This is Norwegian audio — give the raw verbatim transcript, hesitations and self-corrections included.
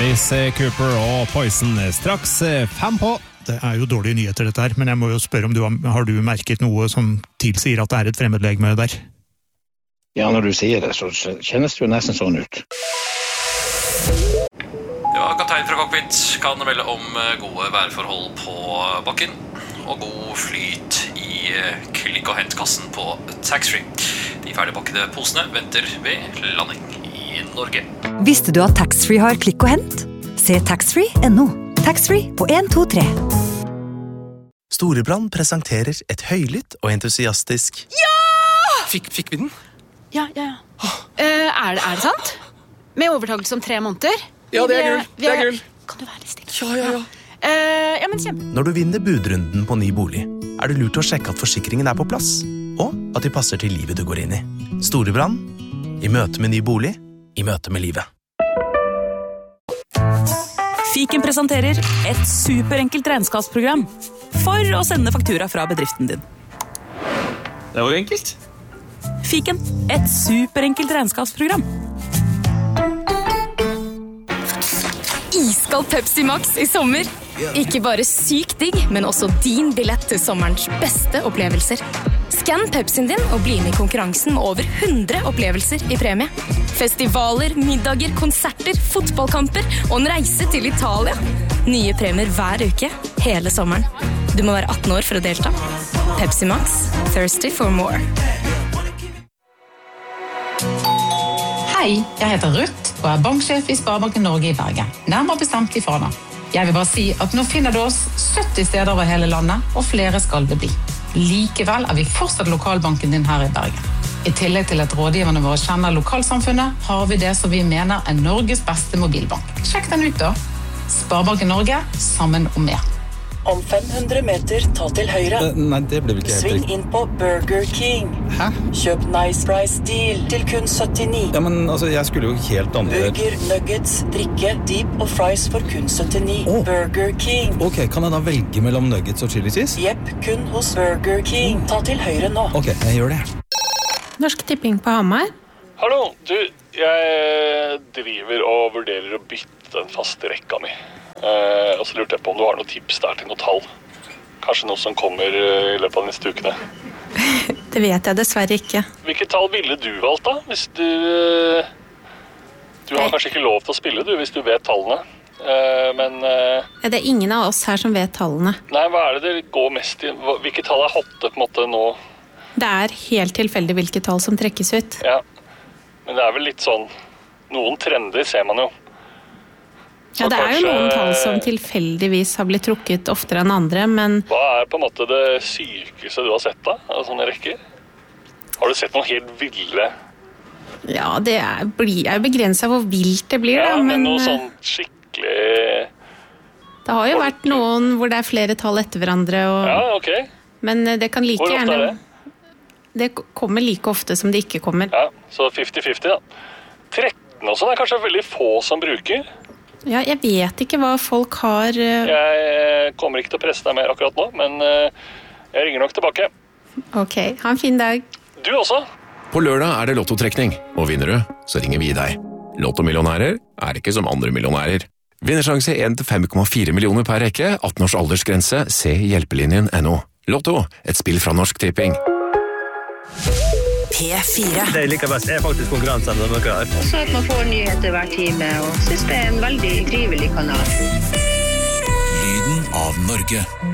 Alice Cooper og Poison straks fem på. Det er jo dårlige nyheter dette her, men jeg må jo spørre om du har, har du merket noe som tilsier at det er et fremmedlegeme der? Ja, når du sier det, så kjennes det jo nesten sånn ut. Ja, kaptein fra cockpit kan melde om gode værforhold på bakken og god flyt i klikk- og hentkassen på taxfree. De ferdigpakkede posene venter ved landing i Norge. Visste du at taxfree har klikk og hent? Se taxfree punktum no. Taxfree på en to tre. Storebrand presenterer et høylytt og entusiastisk Ja! Fikk, fikk vi den? Ja, ja, ja. Uh, er, det, er det sant? Med overtakelse om tre måneder? Ja, det er gull. Det er gull. Kan du være litt stille? Ja, ja, ja. Uh, ja, men kjempe. Når du vinner budrunden på ny bolig, er det lurt å sjekke at forsikringen er på plass, og at de passer til livet du går inn i. Storebrand, i møte med ny bolig, i møte med livet. Fiken presenterer et superenkelt regnskapsprogram for å sende faktura fra bedriften din. Det var enkelt. Fiken, et superenkelt regnskapsprogram. Iskald Pepsi Max i sommer. Ikke bare sykt digg, men også din billett til sommerens beste opplevelser. Skann Pepsien din og bli med i konkurransen med over hundre opplevelser i premie. Festivaler, middager, konserter, fotballkamper og en reise til Italia. Nye premier hver uke, hele sommeren. Du må være atten år for å delta. Pepsi Max, thirsty for more. Hei, jeg heter Ruth og er banksjef i Sparebanken Norge i Bergen. Nærmere bestemt i Fana. Jeg vil bare si at nå finner du oss sytti steder over hele landet, og flere skal det bli. Likevel er vi fortsatt lokalbanken din her i Bergen. I tillegg til at rådgiverne våre kjenner lokalsamfunnet, har vi det som vi mener er Norges beste mobilbank. Sjekk den ut da. Sparebanken Norge, sammen om mer. Om fem hundre meter, ta til høyre. Uh, nei, det ble vel ikke helt Sving riktig. inn på Burger King. Hæ? Kjøp Nice Price Deal til kun syttini. Ja, men altså, jeg skulle jo helt andre... Burger, nuggets, drikke, dip og fries for kun syttini. Oh. Burger King. Ok, kan jeg da velge mellom nuggets og chili cheese? Jepp, kun hos Burger King. Ta til høyre nå. Ok, jeg gjør det. Norsk Tipping på Hamar. Hallo, du, jeg driver og vurderer å bytte den faste rekka mi. Uh, og så lurte jeg på om du har noen tips der til noe tall. Kanskje noe som kommer uh, i løpet av de neste ukene. Det vet jeg dessverre ikke. Hvilket tall ville du valgt da? Hvis du... Uh, du har kanskje ikke lov til å spille, du, hvis du vet tallene. Uh, men... Uh, ja, det er ingen av oss her som vet tallene. Nei, hva er det det går mest i? Hvilke tall er hotte på en måte nå? Det er helt tilfeldig hvilke tall som trekkes ut. Ja, men det er vel litt sånn... Noen trender ser man jo. Ja, det er jo noen tall som tilfeldigvis har blitt trukket oftere enn andre, men... Hva er på en måte det sykeste du har sett da, av sånne rekker? Har du sett noen helt ville? Ja, det er, blir, er begrenset hvor vilt det blir, ja, da, men... men noe sånn skikkelig... Det har jo vært noen hvor det er flere tall etter hverandre, og... Ja, ok. Men det kan like hvor gjerne... Hvor ofte er det? Det kommer like ofte som det ikke kommer. Ja, så femti femti da. tretten og sånn er kanskje veldig få som bruker. Ja, jeg vet ikke hva folk har... Uh... Jeg kommer ikke til å presse deg mer akkurat nå, men uh, jeg ringer nok tilbake. Ok, ha en fin dag. Du også. På lørdag er det lottotrekning, og vinner du, så ringer vi deg. Lottomillionærer er ikke som andre millionærer. Vinnersjanse en til fem komma fire millioner per rekke, atten års aldersgrense, se hjelpelinjen punktum no. Lotto, et spill fra Norsk Tipping. P fire. Det jeg liker best er faktisk konkurransen med dere her. Og så at man får nyheter hver time, og synes det er en veldig trivelig kanal. Lyden av Norge.